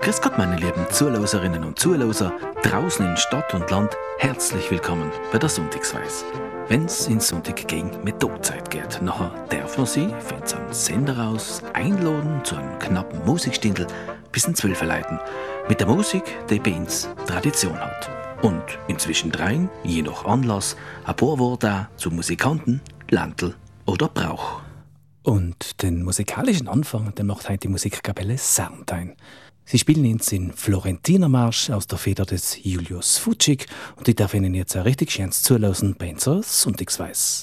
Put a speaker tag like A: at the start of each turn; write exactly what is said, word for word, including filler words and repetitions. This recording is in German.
A: Grüß Gott, meine lieben Zuhörerinnen und Zuhörer, draußen in Stadt und Land, herzlich willkommen bei der Sonntagsweis. Wenn's in Sonntag gegen Methodzeit geht, nachher darf man sie von seinem Sender aus einladen zu einem knappen Musikstindel bis in zwölf leiten. Mit der Musik, die bei uns Tradition hat. Und inzwischen dreien, je nach Anlass, ein paar Worte zu Musikanten, Landl oder Brauch.
B: Und den musikalischen Anfang, den macht heute die Musikkapelle Serntine. Sie spielen jetzt den Florentinermarsch aus der Feder des Julius Fučík und ich darf Ihnen jetzt ein richtig schönes Zulassen bei unserer Sonntagsweis.